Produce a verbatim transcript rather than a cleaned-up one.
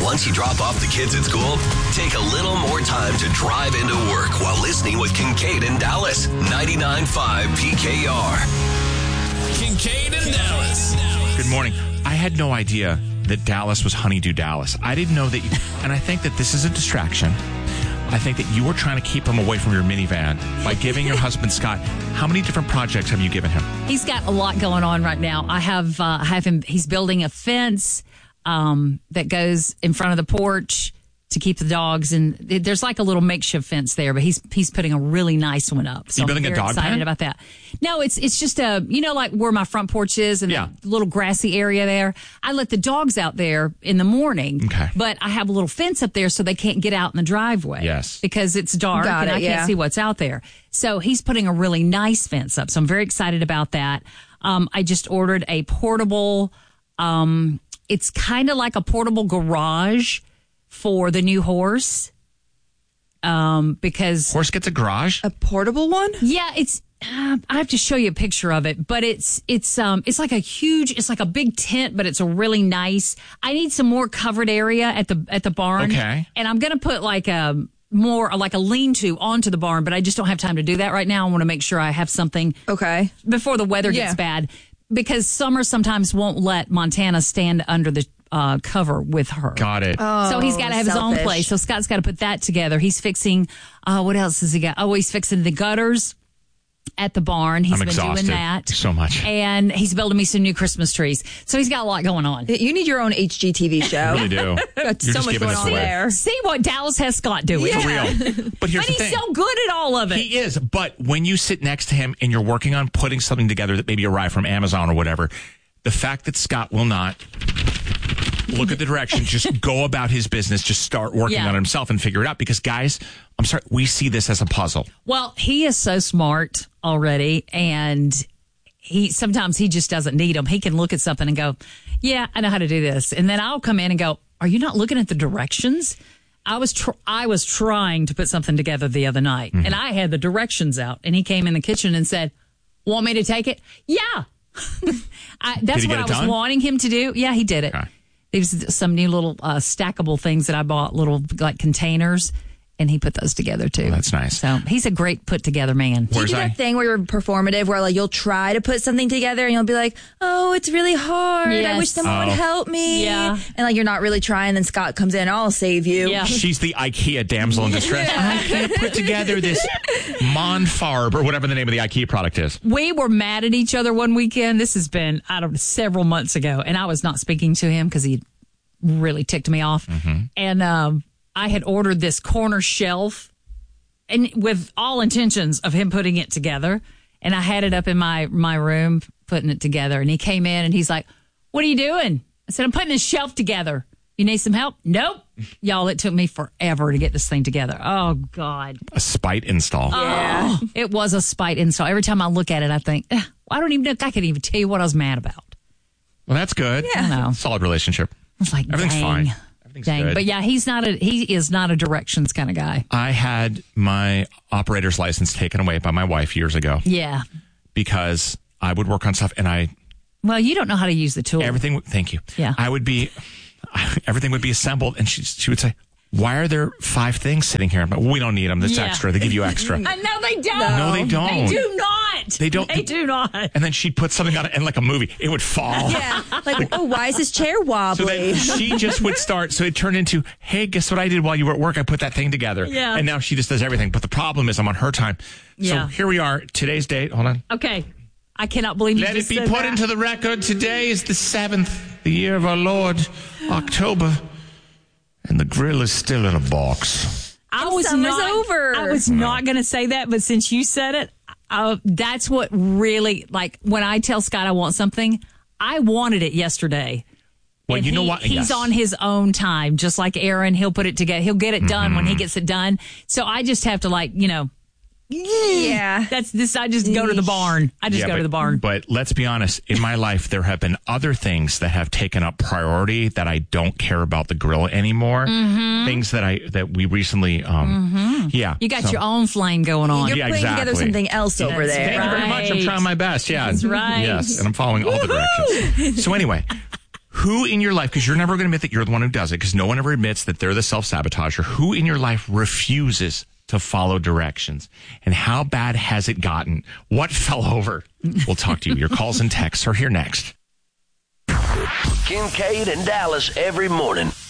Once you drop off the kids at school, take a little more time to drive into work while listening with Kincaid in Dallas. ninety-nine point five P K R. Kincaid in Dallas. Good morning. I had no idea that Dallas was Honeydew Dallas. I didn't know that. You, and I think that this is a distraction. I think that you were trying to keep him away from your minivan by giving your husband, Scott, how many different projects have you given him? He's got a lot going on right now. I have, uh, I have him, he's building a fence um, that goes in front of the porch to keep the dogs. And there's like a little makeshift fence there, but he's he's putting a really nice one up. So you building I'm a very dog excited pen? about that. No, it's it's just a, you know, like where my front porch is and Yeah. the little grassy area there. I let the dogs out there in the morning, Okay. but I have a little fence up there so they can't get out in the driveway. Yes. Because it's dark Got and it, I can't yeah. see what's out there. So he's putting a really nice fence up. So I'm very excited about that. Um, I just ordered a portable, um, it's kind of like a portable garage for the new horse. Um, because Horse gets a garage? A portable one? yeah, it's. Uh, I have to show you a picture of it, but it's it's um it's like a huge, it's like a big tent, but it's a really nice. I need some more covered area at the at the barn. Okay. And I'm gonna put like a more like a lean-to onto the barn, but I just don't have time to do that right now. I want to make sure I have something Okay. before the weather Yeah. gets bad, because summer sometimes won't let Montana stand under the uh, cover with her. Got it. So he's got to have his own selfish. place. So Scott's got to put that together. He's fixing, uh, what else has he got? Oh, he's fixing the gutters at the barn. He's I'm been exhausted doing that. so much. And he's building me some new Christmas trees. So he's got a lot going on. You need your own H G T V show. I really do. Got You're so just much giving going this on away. there. See what Dallas has Scott doing. For real. But here's But the he's thing. so good at all of it. He is, but when you sit next to him and you're working on putting something together that maybe arrived from Amazon or whatever, the fact that Scott will not look at the directions, just go about his business, just start working Yeah. on it himself and figure it out. Because, guys, I'm sorry, we see this as a puzzle. Well, he is so smart already, and he sometimes he just doesn't need them. He can look at something and go, "Yeah, I know how to do this," and then I'll come in and go, "Are you not looking at the directions?" I was tr- I was trying to put something together the other night, Mm-hmm. and I had the directions out, and he came in the kitchen and said, "Want me to take it?" Yeah, I, that's he what get I it was done? wanting him to do. Yeah, he did it. Okay. There's some new little uh, stackable things that I bought, little like containers, and he put those together too. Oh, that's nice. So he's a great put together man. Do you Where's do I? that thing where you're performative, where like you'll try to put something together and you'll be like, "Oh, it's really hard. I Yes. wish someone Oh. would help me." Yeah. And like you're not really trying. Then Scott comes in, "I'll save you." Yeah. She's the IKEA damsel in distress. I can't put together this Monfarb or whatever the name of the IKEA product is. We were mad at each other one weekend. This has been, I don't know, several months ago. And I was not speaking to him because he really ticked me off. And um, I had ordered this corner shelf, and with all intentions of him putting it together. And I had it up in my, my room, putting it together. And he came in and he's like, "What are you doing?" I said, "I'm putting this shelf together. You need some help?" "Nope." Y'all, it took me forever to get this thing together. Oh, God. A spite install. Oh, it was a spite install. Every time I look at it, I think, eh, I don't even know. I can't even tell you what I was mad about. Well, that's good. I know. Solid relationship. I was like, Everything's dang, fine. Everything's dang. good. But yeah, he's not a he is not a directions kind of guy. I had my operator's license taken away by my wife years ago Yeah. because I would work on stuff and I Well, you don't know how to use the tool. everything. would- Thank you. Yeah. I would be everything would be assembled, and she she would say, "Why are there five things sitting here?" I'm like, "Well, we don't need them. That's Yeah. extra. They give you extra." I know they don't. No, they don't. They do not. They don't. They do not. And then she'd put something on it, and like a movie, it would fall. Yeah. Like, oh, why is this chair So wobbly? then she just would start. So it turned into, "Hey, guess what I did while you were at work? I put that thing together." Yeah. And now she just does everything. But the problem is, I'm on her time. Yeah. So here we are. Today's date. Hold on. Okay. I cannot believe you Let just it be said put that. into the record. Today is the seventh, the year of our Lord, October, and the grill is still in a box. I was Summer's not, over. I was not going to say that, but since you said it, uh, that's what really, like, when I tell Scott I want something, I wanted it yesterday. Well, And you know he- what? He's Yes. on his own time, just like Aaron. He'll put it together. He'll get it done when he gets it done. So I just have to, like, you know, Yeah. that's this. I just go to the barn. I just Yeah, go but, to the barn. But let's be honest. In my life, there have been other things that have taken up priority that I don't care about the grill anymore. Mm-hmm. Things that I that we recently, um, yeah. You got so- your own flame going on. You're Yeah, putting together exactly. something else over That's there. Thank you very much. I'm Right. trying my best. Yeah, That's right. Yes, and I'm following all the directions. So anyway, Who in your life, because you're never going to admit that you're the one who does it, because no one ever admits that they're the self-sabotager, who in your life refuses to follow directions? And how bad has it gotten? What fell over? We'll talk to you. Your calls and texts are here next. Kincaid and Dallas every morning.